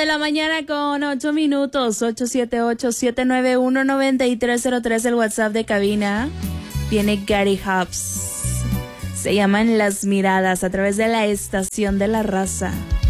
de la mañana con 8 minutos. 878-791-9303, el WhatsApp de cabina. Viene Gary Hobbs. Se llaman Las Miradas a través de la estación de la raza.